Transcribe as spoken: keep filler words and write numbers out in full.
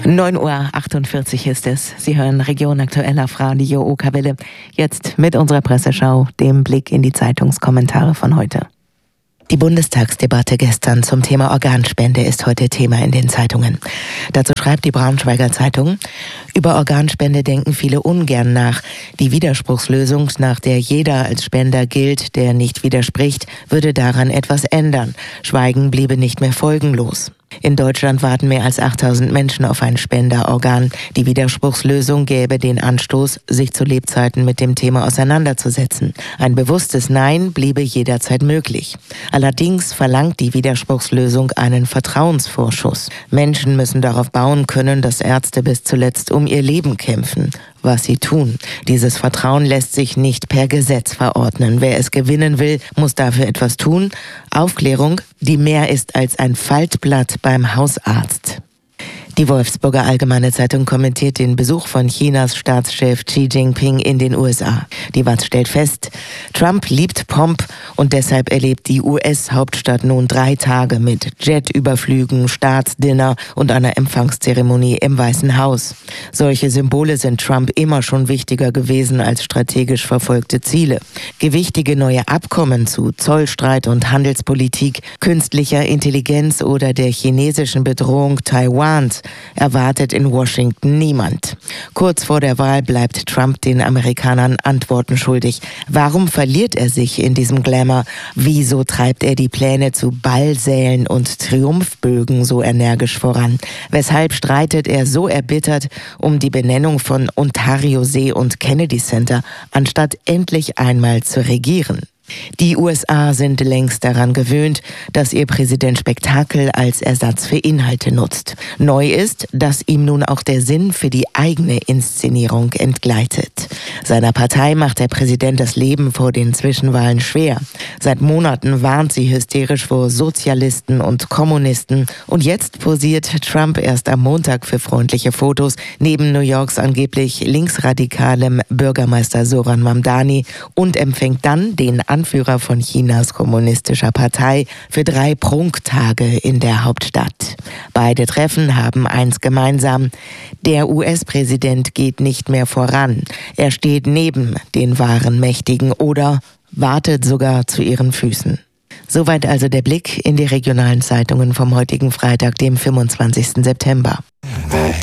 neun Uhr achtundvierzig ist es. Sie hören Region Aktuell auf Radio OK Welle. Jetzt mit unserer Presseschau, dem Blick in die Zeitungskommentare von heute. Die Bundestagsdebatte gestern zum Thema Organspende ist heute Thema in den Zeitungen. Dazu schreibt die Braunschweiger Zeitung: Über Organspende denken viele ungern nach. Die Widerspruchslösung, nach der jeder als Spender gilt, der nicht widerspricht, würde daran etwas ändern. Schweigen bliebe nicht mehr folgenlos. In Deutschland warten mehr als achttausend Menschen auf ein Spenderorgan. Die Widerspruchslösung gäbe den Anstoß, sich zu Lebzeiten mit dem Thema auseinanderzusetzen. Ein bewusstes Nein bliebe jederzeit möglich. Allerdings verlangt die Widerspruchslösung einen Vertrauensvorschuss. Menschen müssen darauf bauen können, dass Ärzte bis zuletzt um ihr Leben kämpfen, was sie tun. Dieses Vertrauen lässt sich nicht per Gesetz verordnen. Wer es gewinnen will, muss dafür etwas tun. Aufklärung, die mehr ist als ein Faltblatt beim Hausarzt. Die Wolfsburger Allgemeine Zeitung kommentiert den Besuch von Chinas Staatschef Xi Jinping in den U S A. Die W A Z stellt fest, Trump liebt Pomp und deshalb erlebt die U S-Hauptstadt nun drei Tage mit Jetüberflügen, Staatsdinner und einer Empfangszeremonie im Weißen Haus. Solche Symbole sind Trump immer schon wichtiger gewesen als strategisch verfolgte Ziele. Gewichtige neue Abkommen zu Zollstreit und Handelspolitik, künstlicher Intelligenz oder der chinesischen Bedrohung Taiwans erwartet in Washington niemand. Kurz vor der Wahl bleibt Trump den Amerikanern Antworten schuldig. Warum verliert er sich in diesem Glamour? Wieso treibt er die Pläne zu Ballsälen und Triumphbögen so energisch voran? Weshalb streitet er so erbittert um die Benennung von Ontario-See und Kennedy Center, anstatt endlich einmal zu regieren? Die U S A sind längst daran gewöhnt, dass ihr Präsident Spektakel als Ersatz für Inhalte nutzt. Neu ist, dass ihm nun auch der Sinn für die eigene Inszenierung entgleitet. Seiner Partei macht der Präsident das Leben vor den Zwischenwahlen schwer. Seit Monaten warnt sie hysterisch vor Sozialisten und Kommunisten. Und jetzt posiert Trump erst am Montag für freundliche Fotos neben New Yorks angeblich linksradikalem Bürgermeister Zoran Mamdani und empfängt dann den Anführer von Chinas kommunistischer Partei für drei Prunktage in der Hauptstadt. Beide Treffen haben eins gemeinsam: Der U S-Präsident geht nicht mehr voran. Er steht neben den wahren Mächtigen oder wartet sogar zu ihren Füßen. Soweit also der Blick in die regionalen Zeitungen vom heutigen Freitag, dem fünfundzwanzigsten September.